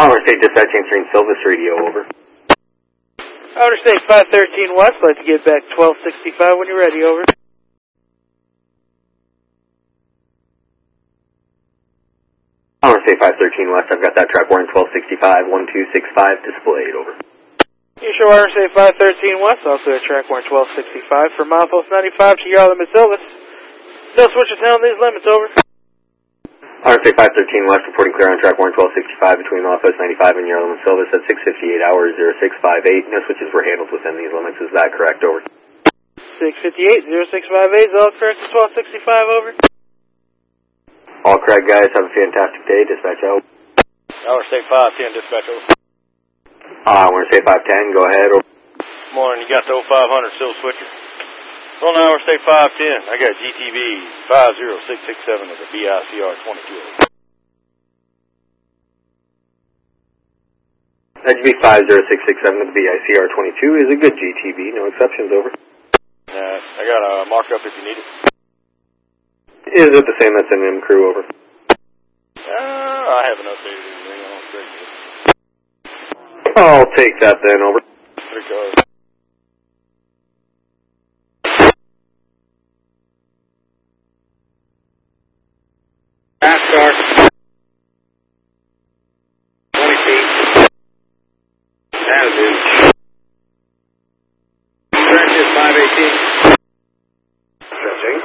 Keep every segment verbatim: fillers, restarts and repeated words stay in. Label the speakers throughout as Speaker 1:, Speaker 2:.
Speaker 1: Interstate Dispatch answering Silvis Radio, over.
Speaker 2: Interstate five thirteen West, like to get back twelve sixty-five when you're ready, over.
Speaker 1: Interstate five thirteen West, I've got that track warrant twelve sixty-five, one two six five displayed, over.
Speaker 2: You show Interstate five thirteen West, also at track warrant twelve sixty-five for Milepost ninety-five to your limit Silvis. No switches down these limits, over.
Speaker 1: Interstate five thirteen West, reporting clear on track warrant twelve sixty-five between Milepost ninety-five and your limit Silvis at six fifty-eight hours, zero six five eight. No switches were handled within these limits. Is that correct, over?
Speaker 2: six fifty-eight, zero six five eight, all correct to twelve sixty-five, over.
Speaker 1: All correct, guys. Have a fantastic day. Dispatch out.
Speaker 3: Interstate five ten, dispatch over.
Speaker 1: Uh, Interstate five ten, go ahead, over.
Speaker 3: Morning, you got the oh five hundred Silver Switcher. On Interstate five ten, I got G T V five zero six six seven of the B I C R twenty-two.
Speaker 1: That should be five zero six six seven of the B I C R twenty-two is a good G T V, no exceptions, over.
Speaker 3: Uh, I got a markup if you need it.
Speaker 1: Is it the same that's in M crew, over?
Speaker 3: Uh, I haven't updated anything. I don't think it.
Speaker 1: I'll take that then, over.
Speaker 3: Three cars.
Speaker 1: NASCAR. twenty feet. That is it. Stretches five eighteen. Stretching.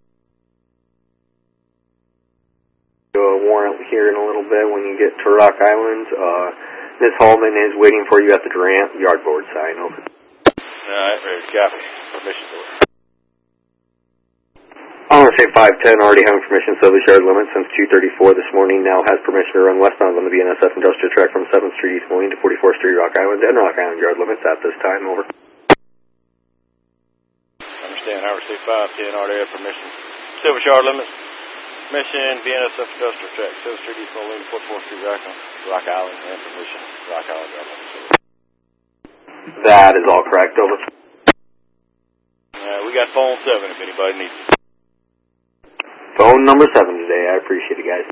Speaker 1: Do a warrant here in a little bit when you get to Rock Island. Uh, Miss Holman is waiting for you at the Durant yardboard sign, over.
Speaker 3: Alright, ready to copy. Permission for it.
Speaker 1: Interstate five ten already having permission to Silvis yard limit since two thirty-four this morning. Now has permission to run westbound on the B N S F industrial track from seventh Street East Moline to forty-fourth Street Rock Island and Rock Island yard limits at this time, over.
Speaker 3: Understand, Interstate five ten already have permission. Silvis yard limits. Permission, B N S F industrial track, seventh Street East Moline to forty-fourth Street Rock Island, Rock Island, and permission, Rock Island yard limits.
Speaker 1: That is all correct, over.
Speaker 3: Uh, we got phone seven if anybody needs it.
Speaker 1: Phone number seven today. I appreciate it, guys.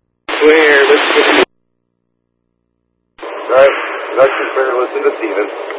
Speaker 4: Clear. This is... Alright, that's just better listen to Steven.